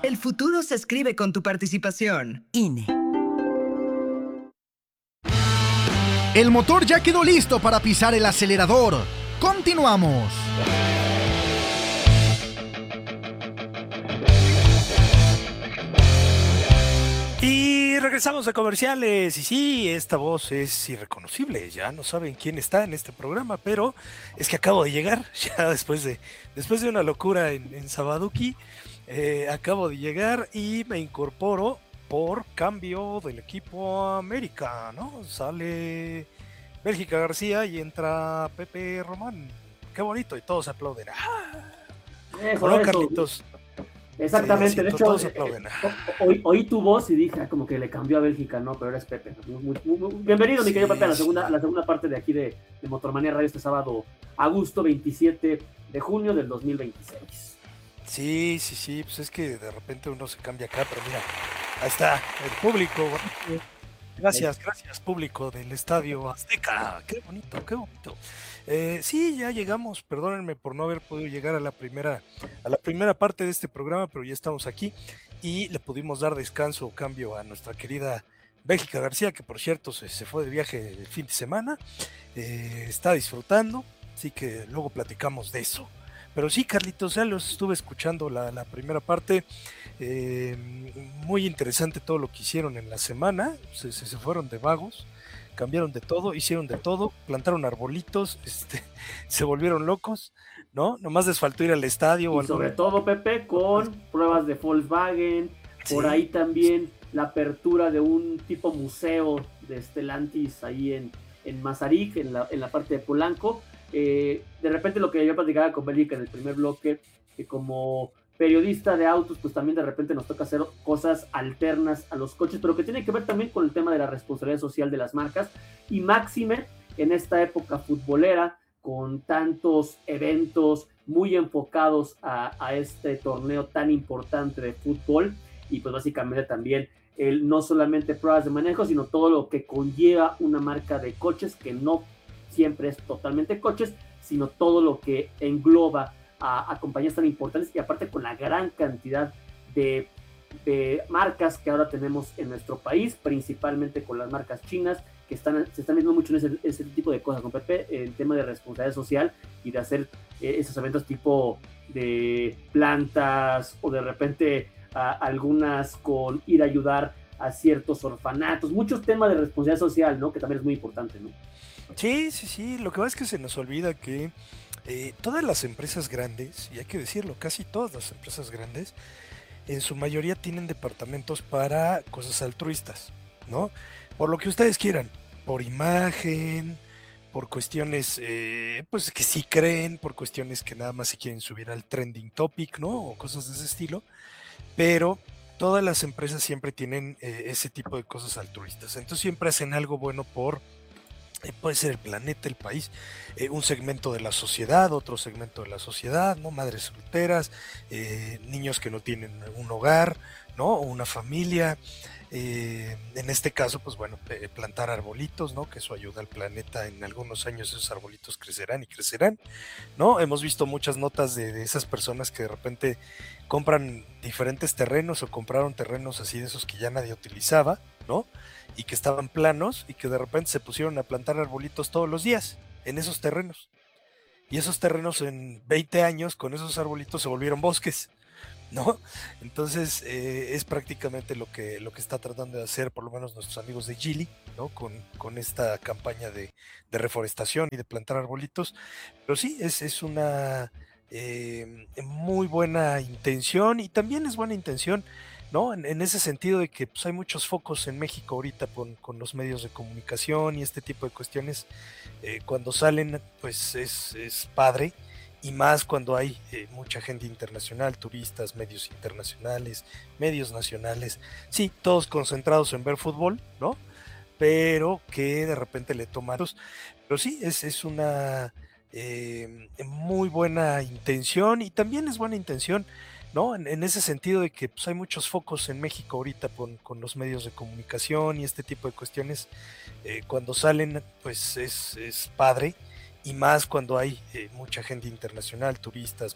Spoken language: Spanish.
El futuro se escribe con tu participación. INE. El motor ya quedó listo para pisar el acelerador. Continuamos. Y regresamos a comerciales. Y sí, esta voz es irreconocible. Ya no saben quién está en este programa, pero es que acabo de llegar, ya después de una locura en Sabaduki. Acabo de llegar y me incorporo por cambio del equipo América, ¿no? Sale Bélgica García y entra Pepe Román. Qué bonito, y todos aplauden. ¡Ah! Eso. Carlitos. Exactamente, Sí, de hecho, todos aplauden. oí tu voz y dije, como que le cambió a Bélgica, ¿no? Pero eres Pepe. Bienvenido, mi querido Pepe, a la segunda parte de aquí de Motormanía Radio este sábado, agosto 27 de junio del 2026. Sí, pues es que de repente uno se cambia acá, pero mira, ahí está el público. Gracias, público del Estadio Azteca. Qué bonito. Sí, ya llegamos, perdónenme por no haber podido llegar a la primera parte de este programa, pero ya estamos aquí y le pudimos dar descanso o cambio a nuestra querida Bélgica García, que por cierto se fue de viaje el fin de semana, está disfrutando, así que luego platicamos de eso. Pero sí, Carlitos, ya los estuve escuchando la primera parte, muy interesante todo lo que hicieron en la semana, se fueron de vagos, cambiaron de todo, hicieron de todo, plantaron arbolitos, se volvieron locos, ¿no? Nomás les faltó ir al estadio. Y sobre todo, Pepe, con pruebas de Volkswagen, por ahí también la apertura de un tipo museo de Stellantis ahí en Mazarik, en la parte de Polanco. De repente lo que yo platicaba con Bélgica en el primer bloque, que como periodista de autos, pues también de repente nos toca hacer cosas alternas a los coches, pero que tiene que ver también con el tema de la responsabilidad social de las marcas, y máxime en esta época futbolera, con tantos eventos muy enfocados a este torneo tan importante de fútbol, y pues básicamente también no solamente pruebas de manejo, sino todo lo que conlleva una marca de coches, que no siempre es totalmente coches, sino todo lo que engloba a compañías tan importantes, y aparte con la gran cantidad de marcas que ahora tenemos en nuestro país, principalmente con las marcas chinas, que se están viendo mucho en ese tipo de cosas, con Pepe, el tema de responsabilidad social y de hacer esos eventos tipo de plantas, o de repente algunas con ir a ayudar a ciertos orfanatos, muchos temas de responsabilidad social, ¿no? Que también es muy importante, ¿no? Sí, lo que pasa es que se nos olvida que todas las empresas grandes, y hay que decirlo, casi todas las empresas grandes, en su mayoría tienen departamentos para cosas altruistas, ¿no? Por lo que ustedes quieran, por imagen, por cuestiones pues que sí creen, por cuestiones que nada más se quieren subir al trending topic, ¿no? O cosas de ese estilo, pero todas las empresas siempre tienen ese tipo de cosas altruistas, entonces siempre hacen algo bueno por puede ser el planeta, el país, un segmento de la sociedad, otro segmento de la sociedad, ¿no? Madres solteras, niños que no tienen un hogar, ¿no? O una familia. En este caso, pues bueno, plantar arbolitos, ¿no? Que eso ayuda al planeta. En algunos años esos arbolitos crecerán y crecerán, ¿no? Hemos visto muchas notas de esas personas que de repente compran diferentes terrenos o compraron terrenos así de esos que ya nadie utilizaba, ¿no? Y que estaban planos y que de repente se pusieron a plantar arbolitos todos los días en esos terrenos. Y esos terrenos en 20 años con esos arbolitos se volvieron bosques, ¿no? Entonces es prácticamente lo que está tratando de hacer por lo menos nuestros amigos de Geely, ¿no? Con esta campaña de reforestación y de plantar arbolitos. Pero sí, es una muy buena intención, y también es buena intención, ¿no? En ese sentido de que pues, hay muchos focos en México ahorita con los medios de comunicación y este tipo de cuestiones. Cuando salen, pues es padre, y más cuando hay mucha gente internacional, turistas, medios internacionales, medios nacionales, sí, todos concentrados en ver fútbol, ¿no? Pero que de repente le toman. Pero sí, es una muy buena intención, y también es buena intención, ¿no? En ese sentido de que pues, hay muchos focos en México ahorita con los medios de comunicación y este tipo de cuestiones. Cuando salen, pues es padre, y más cuando hay mucha gente internacional, turistas,